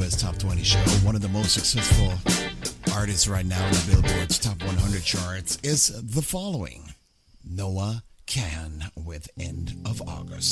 U.S. Top 20 show. One of the most successful artists right now in the Billboard's Top 100 charts is the following: Noah Kahan with End of August.